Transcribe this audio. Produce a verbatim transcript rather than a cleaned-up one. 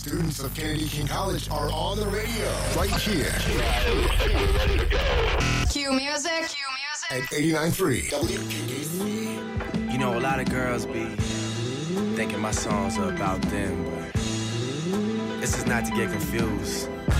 students of Kennedy King College are on the radio right here. Ready to go. Cue music. Cue music. At eighty-nine point three W K K C. You know, a lot of girls be thinking my songs are about them, but this is not to get confused.